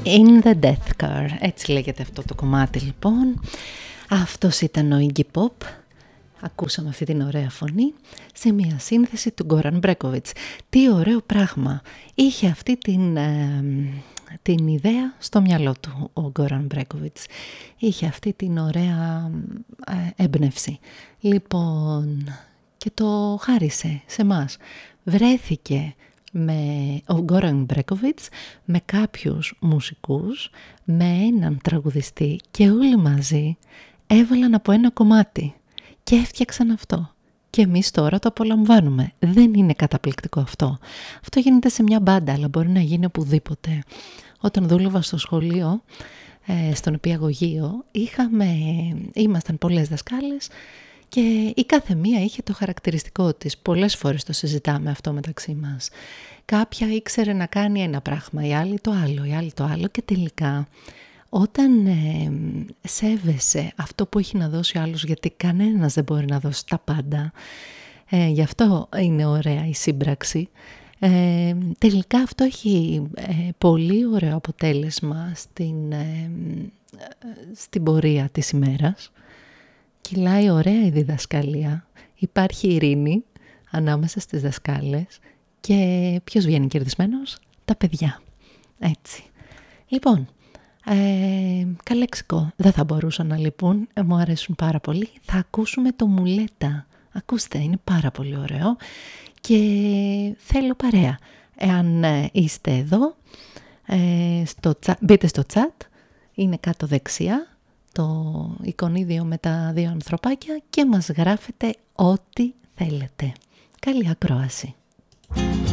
In the Death Car, έτσι λέγεται αυτό το κομμάτι λοιπόν. Αυτός ήταν ο Iggy Pop. Ακούσαμε αυτή την ωραία φωνή σε μια σύνθεση του Goran Bregovic. Τι ωραίο πράγμα. Είχε αυτή την ιδέα στο μυαλό του ο Goran Bregovic. Είχε αυτή την ωραία έμπνευση. Λοιπόν, και το χάρισε σε μας. Βρέθηκε ο Goran Bregovic με κάποιους μουσικούς, με έναν τραγουδιστή και όλοι μαζί έβαλαν από ένα κομμάτι και έφτιαξαν αυτό. Και εμείς τώρα το απολαμβάνουμε. Δεν είναι καταπληκτικό αυτό. Αυτό γίνεται σε μια μπάντα, αλλά μπορεί να γίνει οπουδήποτε. Όταν δούλευα στο σχολείο, στον νηπιαγωγείο, ήμασταν πολλές δασκάλες και η κάθε μία είχε το χαρακτηριστικό της. Πολλές φορές το συζητάμε αυτό μεταξύ μας. Κάποια ήξερε να κάνει ένα πράγμα, η άλλη το άλλο και τελικά όταν σέβεσαι αυτό που έχει να δώσει ο άλλος, γιατί κανένας δεν μπορεί να δώσει τα πάντα, γι' αυτό είναι ωραία η σύμπραξη, τελικά αυτό έχει πολύ ωραίο αποτέλεσμα στην πορεία της ημέρας. Κυλάει ωραία η διδασκαλία, υπάρχει ειρήνη ανάμεσα στις δασκάλες και ποιος βγαίνει κερδισμένος? Τα παιδιά. Έτσι. Λοιπόν, καλέξικο δεν θα μπορούσαν να λείπουν, μου αρέσουν πάρα πολύ. Θα ακούσουμε το Μουλέτα. Ακούστε, είναι πάρα πολύ ωραίο και θέλω παρέα. Εάν είστε εδώ, μπείτε στο chat, είναι κάτω δεξιά το εικονίδιο με τα δύο ανθρωπάκια και μας γράφετε ό,τι θέλετε. Καλή ακρόαση.